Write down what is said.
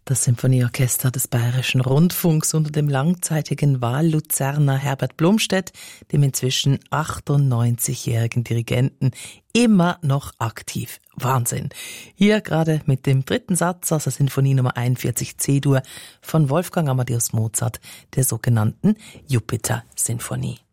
Das Symphonieorchester des Bayerischen Rundfunks unter dem langzeitigen Wahlluzerner Herbert Blomstedt, dem inzwischen 98-jährigen Dirigenten, immer noch aktiv. Wahnsinn. Hier gerade mit dem dritten Satz aus der Sinfonie Nummer 41 C-Dur von Wolfgang Amadeus Mozart, der sogenannten Jupiter-Sinfonie.